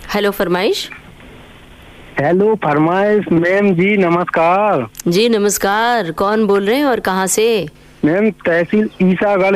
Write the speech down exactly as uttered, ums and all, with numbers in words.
Hello फरमाइश। Hello फरमाइश ma'am जी, नमस्कार। जी नमस्कार, कौन बोल रहे हैं और कहाँ से? मैम तहसील ईसागढ़